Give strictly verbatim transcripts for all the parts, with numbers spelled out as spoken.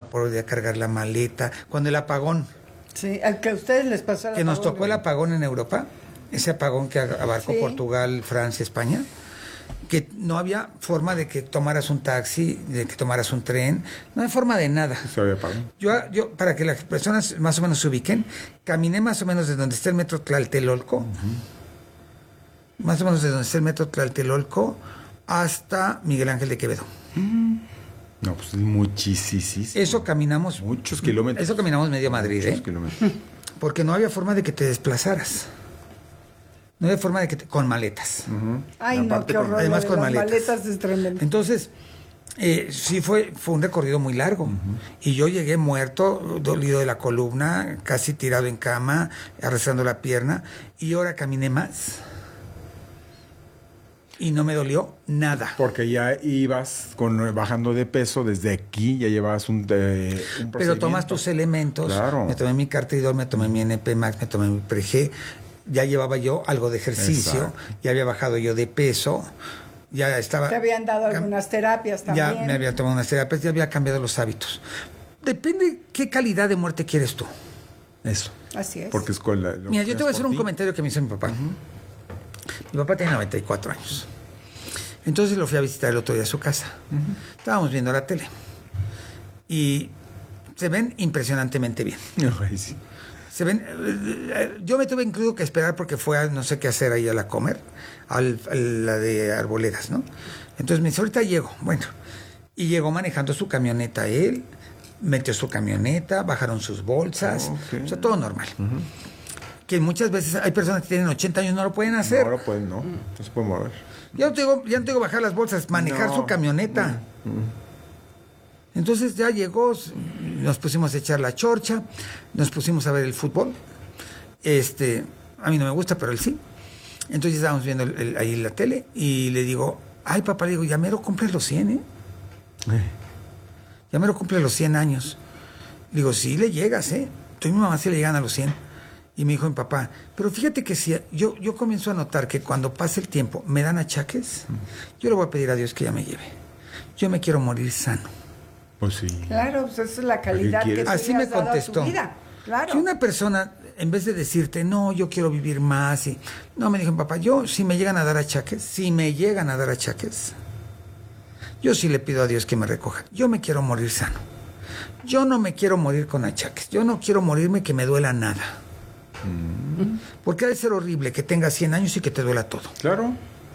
podía cargar la maleta. Cuando el apagón... Sí, al que a ustedes les pasó el que nos apagón, tocó el apagón en Europa, ese apagón que abarcó sí. Portugal, Francia, España, que no había forma de que tomaras un taxi, de que tomaras un tren, no había forma de nada. Se había apagón. Yo, yo, para que las personas más o menos se ubiquen, caminé más o menos desde donde está el metro Tlatelolco, uh-huh. más o menos desde donde está el metro Tlatelolco hasta Miguel Ángel de Quevedo. Mm. No, pues muchísimo. Eso caminamos. Muchos kilómetros. Eso caminamos medio Madrid, Muchos ¿eh? kilómetros. Porque no había forma de que te desplazaras. No había forma de que te... con maletas. Uh-huh. Ay, no, qué horror. Además con las maletas. maletas es tremendo. Entonces, eh, sí fue, fue un recorrido muy largo. Uh-huh. Y yo llegué muerto, dolido de la columna, casi tirado en cama, arrastrando la pierna. Y ahora caminé más. Y no me dolió nada. Porque ya ibas con, bajando de peso desde aquí, ya llevabas un, eh, un Pero tomas tus elementos. Claro. Me tomé mi Cartridor, me tomé mi N P Max, me tomé mi Pre-G. Ya llevaba yo algo de ejercicio. Exacto. Ya había bajado yo de peso. Ya estaba... Te habían dado algunas terapias también. Ya me había tomado unas terapias, ya había cambiado los hábitos. Depende qué calidad de muerte quieres tú. Eso. Así es. Porque es con la, Mira, yo te voy a hacer un comentario que me hizo mi papá. Uh-huh. Mi papá tiene noventa y cuatro años. Entonces lo fui a visitar el otro día a su casa. Uh-huh. Estábamos viendo la tele. Y se ven impresionantemente bien. Ay, sí. Se ven... Yo me tuve incluso que esperar porque fue a no sé qué hacer ahí a la comer, a la de Arboledas, ¿no? Entonces me dice, ahorita llego. Bueno, y llegó manejando su camioneta él, metió su camioneta, bajaron sus bolsas, oh, okay. O sea, todo normal. Uh-huh. Que muchas veces hay personas que tienen ochenta años no lo pueden hacer. No lo pueden, no. No se puede mover. Ya no tengo, ya no tengo que bajar las bolsas, manejar no. su camioneta. Uh-huh. Entonces ya llegó, nos pusimos a echar la chorcha, nos pusimos a ver el fútbol. Este, a mí no me gusta, pero él sí. Entonces estábamos viendo el, el, ahí la tele y le digo, ay papá, le digo, ya mero cumple los cien, ¿eh? eh. Ya mero cumple los cien años. Le digo, sí le llegas, ¿eh? Tú y mi mamá sí le llegan a los cien. Y me dijo mi papá, pero fíjate que si yo, yo comienzo a notar que cuando pase el tiempo me dan achaques, yo le voy a pedir a Dios que ya me lleve. Yo me quiero morir sano. Pues sí. Claro, pues esa es la calidad que así me contestó. Vida. Claro. Si una persona, en vez de decirte, no, yo quiero vivir más, y no, me dijo, papá, yo si me llegan a dar achaques, si me llegan a dar achaques, yo sí le pido a Dios que me recoja. Yo me quiero morir sano. Yo no me quiero morir con achaques. Yo no quiero morirme que me duela nada. Mm. Porque ha de ser horrible que tengas cien años y que te duela todo. Claro.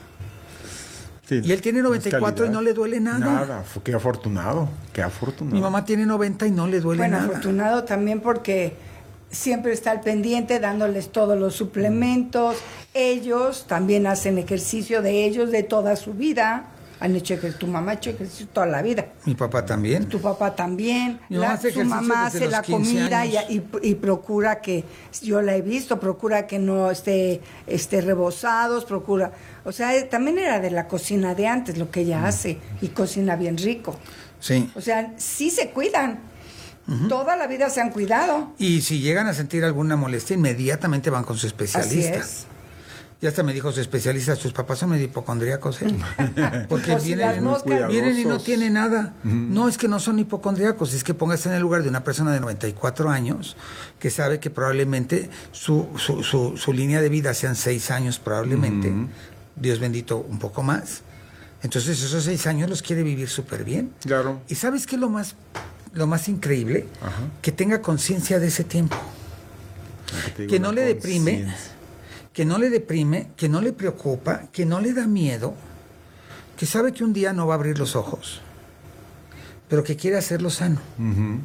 Sí, y él tiene noventa y cuatro y no le duele nada. Nada, qué afortunado, qué afortunado. Mi mamá tiene noventa y no le duele bueno, nada. Bueno, afortunado también porque siempre está al pendiente dándoles todos los suplementos. Ellos también hacen ejercicio de ellos de toda su vida. Han hecho ejercicio, tu mamá ha hecho ejercicio toda la vida. Mi papá también. Tu papá también. Mi mamá la, hace su mamá hace la comida y, y, y procura que, yo la he visto, procura que no esté, esté rebozados, procura... O sea, también era de la cocina de antes lo que ella mm. hace y cocina bien rico. Sí. O sea, sí se cuidan. Uh-huh. Toda la vida se han cuidado. Y si llegan a sentir alguna molestia, inmediatamente van con su especialista. Así es. Ya hasta me dijo su especialista, sus papás son medio hipocondríacos, ¿eh? Porque pues vienen, si vienen y no tienen nada. Uh-huh. No, es que no son hipocondríacos, es que póngase en el lugar de una persona de noventa y cuatro años que sabe que probablemente su, su, su, su línea de vida sean seis años probablemente, uh-huh. Dios bendito, un poco más. Entonces esos seis años los quiere vivir súper bien. Claro. ¿Y sabes qué es lo más, lo más increíble? Ajá. Que tenga conciencia de ese tiempo. Que, que no le deprime. Que no le deprime, que no le preocupa, que no le da miedo, que sabe que un día no va a abrir los ojos, pero que quiere hacerlo sano. Uh-huh.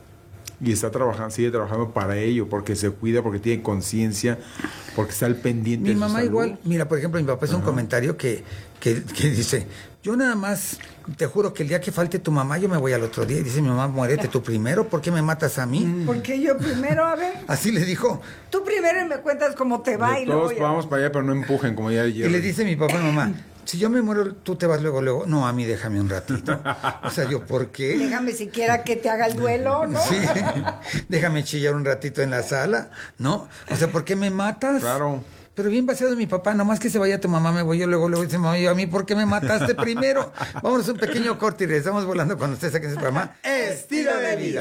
Y está trabajando, sigue trabajando para ello, porque se cuida, porque tiene conciencia, porque está al pendiente. Mi de mamá su igual, mira, por ejemplo, mi papá hizo uh-huh. un comentario que, que, que dice, yo nada más, te juro que el día que falte tu mamá, yo me voy al otro día. Y dice mi mamá, muérete tú primero, ¿por qué me matas a mí? Porque yo primero, a ver. Así le dijo. Tú primero y me cuentas cómo te va. De y todos luego vamos para allá, pero no empujen, como ya ayer. Y le dice mi papá, mamá, si yo me muero, tú te vas luego, luego. No, a mí déjame un ratito. O sea, yo, ¿por qué? Déjame siquiera que te haga el duelo, ¿no? Sí, déjame chillar un ratito en la sala, ¿no? O sea, ¿por qué me matas? Claro. Pero bien vaciado mi papá, nomás que se vaya tu mamá, me voy yo luego, luego dice, mamá, yo a mí, ¿por qué me mataste primero? Vámonos a un pequeño corte y regresamos volando cuando ustedes saquen su programa Estilo de Vida.